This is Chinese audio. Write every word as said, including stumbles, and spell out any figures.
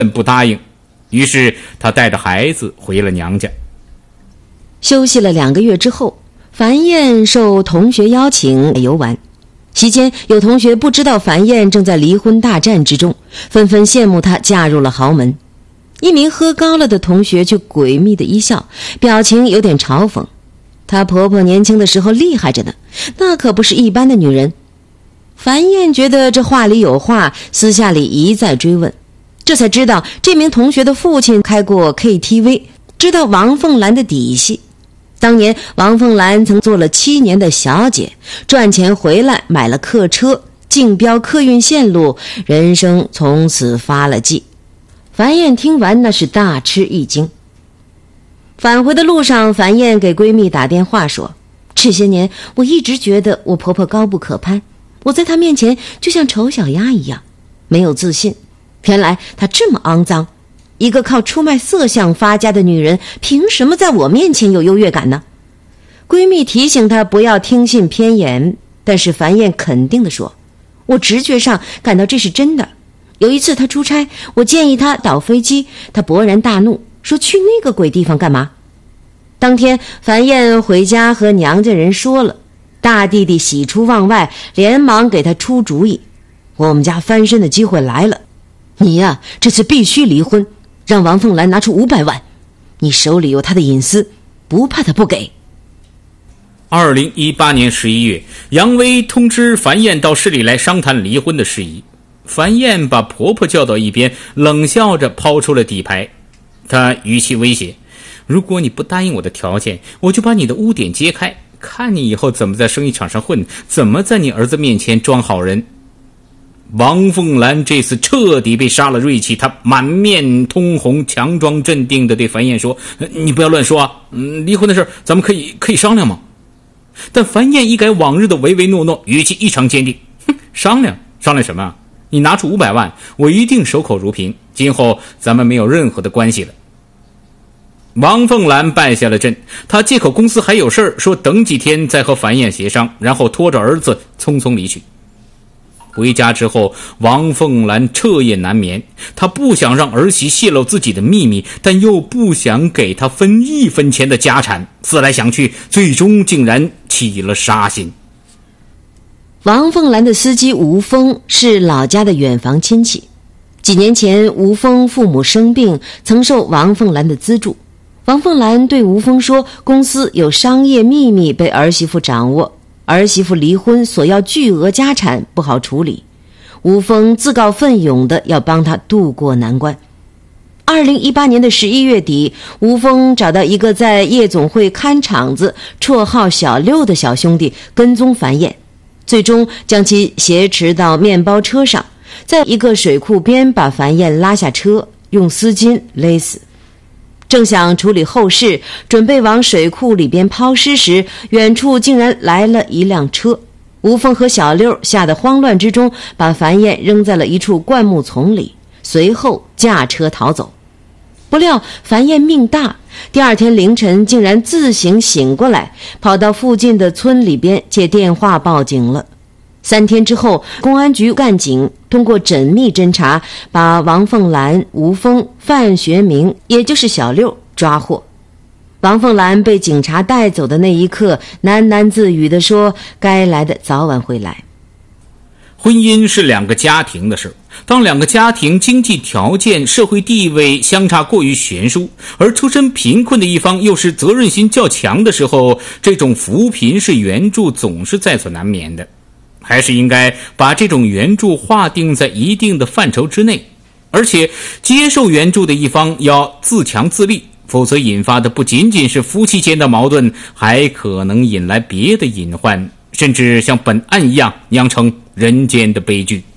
不答应，于是他带着孩子回了娘家。 休息了两个月之后，樊燕受同学邀请游玩。席间有同学不知道樊燕正在离婚大战之中，纷纷羡慕她嫁入了豪门。一名喝高了的同学却诡秘的一笑，表情有点嘲讽。她婆婆年轻的时候厉害着呢，那可不是一般的女人。樊燕觉得这话里有话，私下里一再追问，这才知道这名同学的父亲开过 K T V， 知道王凤兰的底细。当年王凤兰曾做了七年的小姐，赚钱回来买了客车，竞标客运线路，人生从此发了迹。樊燕听完那是大吃一惊。返回的路上，樊燕给闺蜜打电话说，这些年我一直觉得我婆婆高不可攀，我在她面前就像丑小鸭一样，没有自信。原来她这么肮脏，一个靠出卖色相发家的女人，凭什么在我面前有优越感呢？闺蜜提醒她不要听信偏言，但是樊燕肯定地说，我直觉上感到这是真的。有一次她出差，我建议她倒飞机，她勃然大怒，说去那个鬼地方干嘛？当天樊燕回家和娘家人说了，大弟弟喜出望外，连忙给她出主意，我们家翻身的机会来了，你呀、啊，这次必须离婚，让王凤兰拿出五百万，你手里有她的隐私，不怕她不给。 二零一八年十一月，杨威通知樊燕到市里来商谈离婚的事宜。樊燕把婆婆叫到一边，冷笑着抛出了底牌。她语气威胁，如果你不答应我的条件，我就把你的污点揭开，看你以后怎么在生意场上混，怎么在你儿子面前装好人。王凤兰这次彻底被杀了锐气，她满面通红，强装镇定地对樊燕说，你不要乱说啊，嗯，离婚的事咱们可以可以商量吗？但樊燕一改往日的唯唯诺诺，语气异常坚定，哼，商量商量什么？你拿出五百万，我一定守口如瓶，今后咱们没有任何的关系了。王凤兰败下了阵，她借口公司还有事儿，说等几天再和樊燕协商，然后拖着儿子匆匆离去。回家之后，王凤兰彻夜难眠，她不想让儿媳泄露自己的秘密，但又不想给她分一分钱的家产，思来想去，最终竟然起了杀心。 王凤兰的司机吴峰是老家的远房亲戚，几年前吴峰父母生病，曾受王凤兰的资助。王凤兰对吴峰说，公司有商业秘密被儿媳妇掌握，儿媳妇离婚索要巨额家产不好处理，吴峰自告奋勇的要帮他渡过难关。二零一八年的十一月底，吴峰找到一个在夜总会看场子，绰号小六的小兄弟，跟踪樊燕，最终将其挟持到面包车上，在一个水库边把樊燕拉下车，用丝巾勒死。正想处理后事，准备往水库里边抛尸时，远处竟然来了一辆车。吴峰和小六吓得慌乱之中，把樊燕扔在了一处灌木丛里，随后驾车逃走。不料樊燕命大，第二天凌晨竟然自行醒过来，跑到附近的村里边借电话报警了。三天之后，公安局干警通过缜密侦查，把王凤兰、吴峰、范学明，也就是小六抓获。王凤兰被警察带走的那一刻，喃喃自语地说，该来的早晚会来。 婚姻是两个家庭的事，当两个家庭经济条件、社会地位相差过于悬殊，而出身贫困的一方又是责任心较强的时候，这种扶贫式援助总是在所难免的。还是应该把这种援助划定在一定的范畴之内，而且接受援助的一方要自强自立，否则引发的不仅仅是夫妻间的矛盾，还可能引来别的隐患，甚至像本案一样酿成人间的悲剧。